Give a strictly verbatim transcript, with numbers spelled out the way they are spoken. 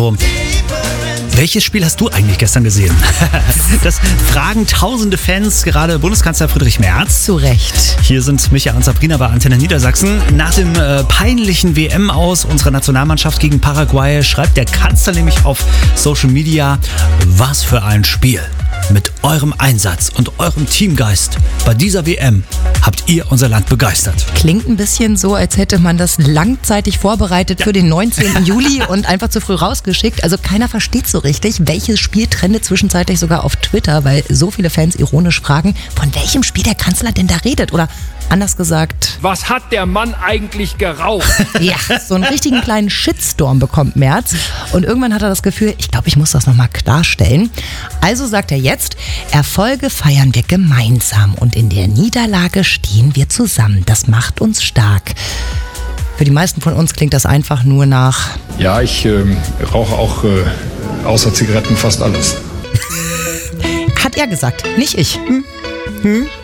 Welches Spiel hast du eigentlich gestern gesehen? Das fragen tausende Fans, gerade Bundeskanzler Friedrich Merz. Zu Recht. Hier sind Micha und Sabrina bei Antenne Niedersachsen. Nach dem äh, peinlichen W M-Aus unserer Nationalmannschaft gegen Paraguay schreibt der Kanzler nämlich auf Social Media: Was für ein Spiel. Mit eurem Einsatz und eurem Teamgeist bei dieser W M habt ihr unser Land begeistert. Klingt ein bisschen so, als hätte man das langzeitig vorbereitet ja. für den neunzehnten Juli und einfach zu früh rausgeschickt. Also keiner versteht so richtig, welches Spiel trendet zwischenzeitlich sogar auf Twitter, weil so viele Fans ironisch fragen, von welchem Spiel der Kanzler denn da redet. Oder anders gesagt, was hat der Mann eigentlich geraucht? Ja, so einen richtigen kleinen Shitstorm bekommt Merz. Und irgendwann hat er das Gefühl, ich glaube, ich muss das nochmal klarstellen. Also sagt er jetzt, Erfolge feiern wir gemeinsam und in der Niederlage stehen wir zusammen. Das macht uns stark. Für die meisten von uns klingt das einfach nur nach... Ja, ich äh, rauche auch äh, außer Zigaretten fast alles. Hat er gesagt, nicht ich. Hm? Hm?